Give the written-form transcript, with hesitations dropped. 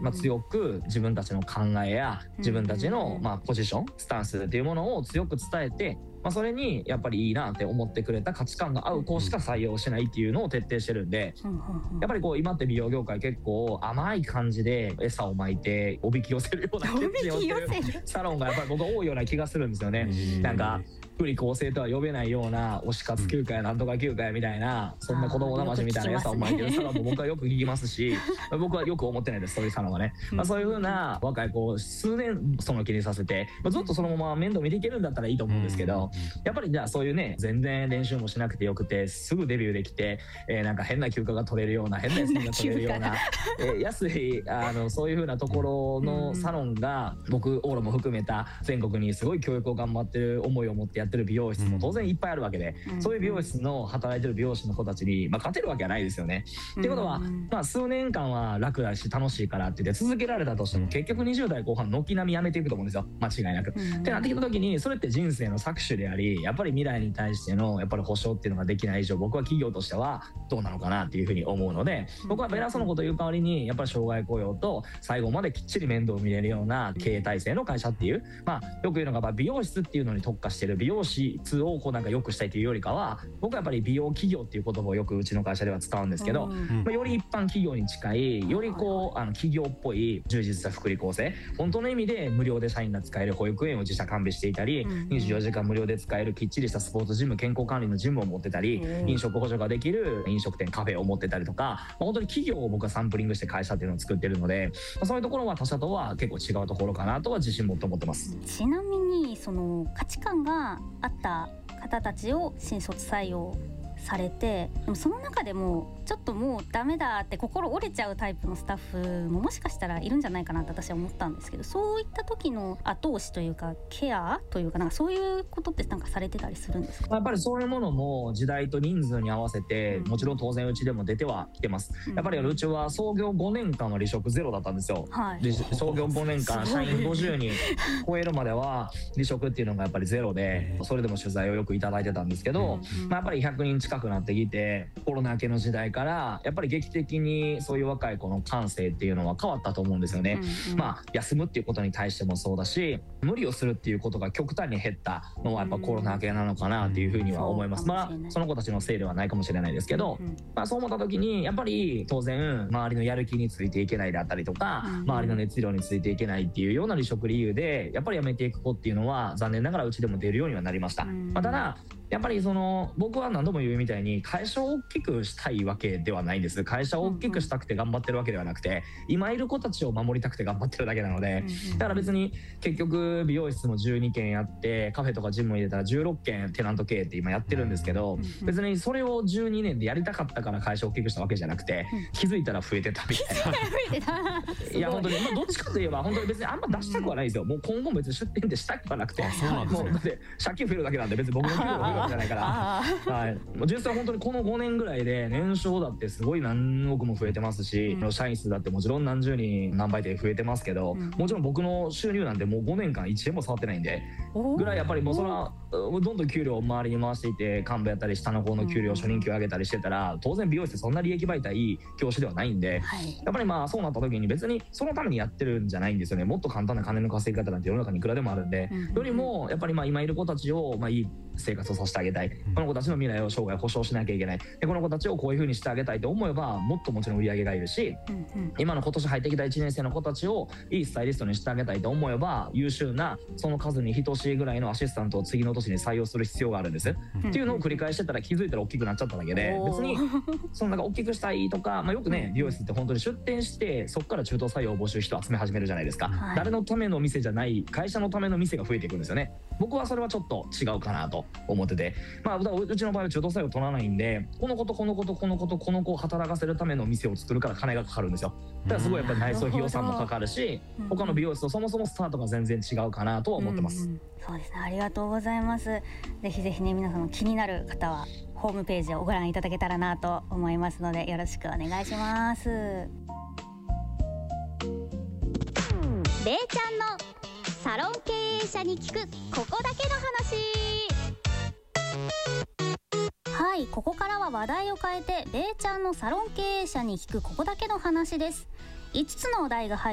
強く自分たちの考えや自分たちのポジションスタンスっていうものを強く伝えて、それにやっぱりいいなって思ってくれた価値観が合う子しか採用しないっていうのを徹底してるんで、やっぱり今って美容業界結構甘い感じで餌をまいておびき寄せるようなケチをしてるサロンがやっぱり僕は多いような気がするんですよね。なんか福利厚生とは呼べないような推し活休暇やなんとか休暇やみたいな、そんな子供騙しみたいな餌をまいてるサロンも僕はよく聞きますし僕はよく思ってないです、そういうサロンはね。そういう風な若い子数年その気にさせてずっとそのまま面倒見ていけるんだったらいいと思うんですけど、やっぱりじゃあそういうね全然練習もしなくてよくてすぐデビューできて、なんか変な休暇が取れるような変な休みが取れるような安いそういう風なところのサロンが僕オーロも含めた全国にすごい教育を頑張ってる思いを持ってやってる美容室も当然いっぱいあるわけで、そういう美容室の働いてる美容師の子たちに勝てるわけはないですよね。ってことは数年間は楽だし楽しいからって言って続けられたとしても結局20代後半軒並みやめていくと思うんですよ、間違いなく。ってなってきた時にそれって人生の搾取であり、やっぱり未来に対してのやっぱり保証っていうのができない以上僕は企業としてはどうなのかなっていうふうに思うので、僕は偉そうなことを言う代わりにやっぱり障害雇用と最後まできっちり面倒を見れるような経営体制の会社っていう、よく言うのが美容室っていうのに特化してる美容室をなんか良くしたいというよりかは、僕はやっぱり美容企業っていう言葉をよくうちの会社では使うんですけど、より一般企業に近いより企業っぽい充実した福利厚生、本当の意味で無料で社員が使える保育園を自社完備していたり、24時間無料で使えるきっちりしたスポーツジム、健康管理のジムを持ってたり、飲食補助ができる飲食店カフェを持ってたりとか、本当に企業を僕はサンプリングして会社っていうのを作ってるので、そういうところは他社とは結構違うところかなとは自信持って思ってます。 ちなみにその価値観があった方たちを新卒採用されて、でもその中でもちょっともうダメだって心折れちゃうタイプのスタッフももしかしたらいるんじゃないかなって私は思ったんですけど、そういった時の後押しというかケアというか、なんかそういうことってなんかされてたりするんですか？ やっぱりそういうものも時代と人数に合わせてもちろん当然うちでも出てはきてます。やっぱりうちは創業5年間は離職ゼロだったんですよ。で創業5年間社員50人超えるまでは離職っていうのがやっぱりゼロで、それでも取材をよくいただいてたんですけど、やっぱり100人近くなってきてコロナ明けの時代からやっぱり劇的にそういう若い子の感性っていうのは変わったと思うんですよね。休むっていうことに対してもそうだし、無理をするっていうことが極端に減ったのはやっぱコロナ明けなのかなっていうふうには思います。その子たちのせいではないかもしれないですけど、そう思った時にやっぱり当然周りのやる気についていけないであったりとか、周りの熱量についていけないっていうような離職理由でやっぱり辞めていく子っていうのは残念ながらうちでも出るようにはなりました。ただやっぱり僕は何度も言うみたいに会社を大きくしたいわけではないんです。会社を大きくしたくて頑張ってるわけではなくて、今いる子たちを守りたくて頑張ってるだけなので、だから別に結局美容室も12軒やってカフェとかジムも入れたら16軒テナント経営って今やってるんですけど、別にそれを12年でやりたかったから会社を大きくしたわけじゃなくて、気づいたら増えてたみたいな。いや本当にどっちかといえば本当に別にあんま出したくはないですよ。もう今後別に出店ってしたくはなくて、もうだって借金増えるだけなんで別に僕の給料が増えるわけじゃないから、実際本当にこの5年ぐらいで年商だってすごい何億も増えてますし、社員数だってもちろん何十人何倍で増えてますけど、もちろん僕の収入なんてもう5年間1円も触ってないんでぐらい、やっぱりもうそれはどんどん給料を周りに回していて、幹部やったり下の方の給料初任給上げたりしてたら、当然美容室そんな利益媒体いい業種ではないんで、やっぱりそうなった時に別にそのためにやってるんじゃないんですよね。もっと簡単な金の稼ぎ方なんて世の中にいくらでもあるんで、よりもやっぱり今いる子たちをいい生活をさせてあげたい、この子たちの未来を生涯保障しなきゃいけない、でこの子たちをこういう風にしてあげたいと思えばもっともちろん売り上げがいるし、今年入ってきた1年生の子たちをいいスタイリストにしてあげたいと思えば優秀なその数に等しいぐらいのアシスタントを次の年に採用する必要があるんです、っていうのを繰り返してたら気づいたら大きくなっちゃっただけで、別にそのなんか大きくしたいとか、よくね美容室って本当に出店してそこから中途採用を募集人を集め始めるじゃないですか、誰のための店じゃない会社のための店が増えていくんですよね。僕はそれはちょっと違うかなと思ってて、うちの場合は中途採用取らないんで、この子とこの子とこの子とこの子を働かせるための店を作るから金がかかるんですよ。だからすごいやっぱり内装費用さんもかかるし、他の美容室とそもそもスタートが全然違うかなとは思ってます。 そうですね、ありがとうございます。ぜひぜひね皆さん気になる方はホームページをご覧いただけたらなと思いますのでよろしくお願いします。 べいちゃんのサロン経営者に聞くここだけの話。 はい、ここからは話題を変えてべいちゃんのサロン経営者に聞くここだけの話です。5つのお題が入